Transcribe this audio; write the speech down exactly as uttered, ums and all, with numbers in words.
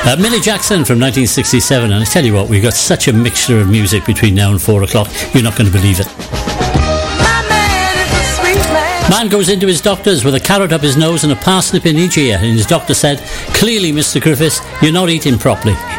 Uh, Millie Jackson from nineteen sixty-seven, and I tell you what, we've got such a mixture of music between now and four o'clock, you're not going to believe it. Man goes into his doctor's with a carrot up his nose and a parsnip in each ear, and his doctor said, "Clearly, Mister Griffiths, you're not eating properly.